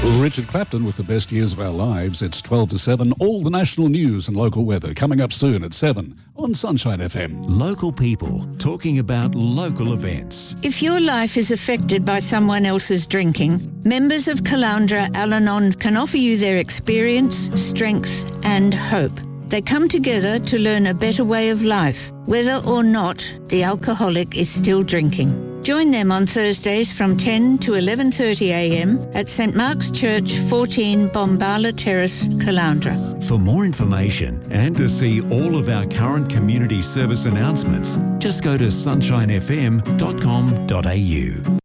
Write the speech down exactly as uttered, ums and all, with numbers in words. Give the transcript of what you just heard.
Richard Clapton with the best years of our lives. It's twelve to seven. All the national news and local weather coming up soon at seven on Sunshine F M. Local people talking about local events. If your life is affected by someone else's drinking, members of Caloundra Al-Anon can offer you their experience, strength and hope. They come together to learn a better way of life, whether or not the alcoholic is still drinking. Join them on Thursdays from ten to eleven thirty a m at St Mark's Church, fourteen Bombala Terrace, Caloundra. For more information and to see all of our current community service announcements, just go to sunshine f m dot com dot a u.